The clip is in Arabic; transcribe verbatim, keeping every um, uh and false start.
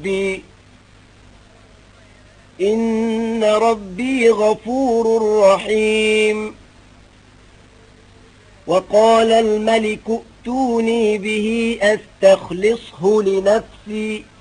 ربي إن ربي غفور رحيم. وقال الملك ائتوني به أستخلصه لنفسي